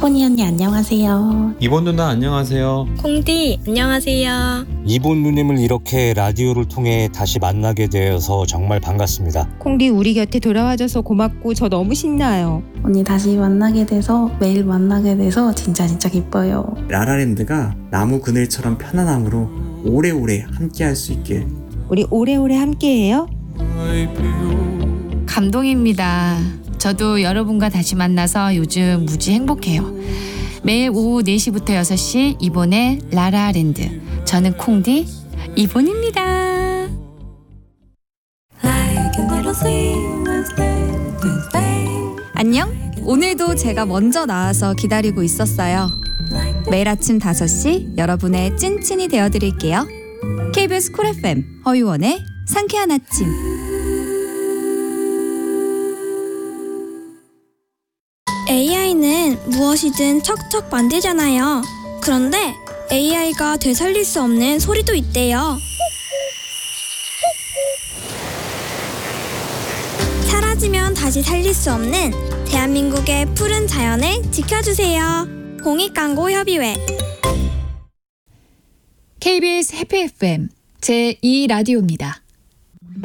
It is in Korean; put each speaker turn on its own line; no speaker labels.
뽀니 언니 안녕하세요.
이본 누나 안녕하세요.
콩디 안녕하세요.
이본 누님을 이렇게 라디오를 통해 다시 만나게 되어서 정말 반갑습니다.
콩디 우리 곁에 돌아와줘서 고맙고 저 너무 신나요.
언니 다시 만나게 돼서 매일 만나게 돼서 진짜 기뻐요.
라라랜드가 나무 그늘처럼 편안함으로 오래오래 함께할 수 있길.
우리 오래오래 함께해요.
감동입니다. 저도 여러분과 다시 만나서 요즘 무지 행복해요. 매일 오후 4시부터 6시 이본의 라라랜드. 저는 콩디 이본입니다.
안녕. 오늘도 제가 먼저 나와서 기다리고 있었어요. 매일 아침 5시 여러분의 찐친이 되어드릴게요. KBS 쿨 FM 허유원의 상쾌한 아침.
AI는 무엇이든 척척 만들잖아요. 그런데 AI가 되살릴 수 없는 소리도 있대요. 사라지면 다시 살릴 수 없는 대한민국의 푸른 자연을 지켜주세요. 공익광고협의회.
KBS 해피 FM 제2라디오입니다.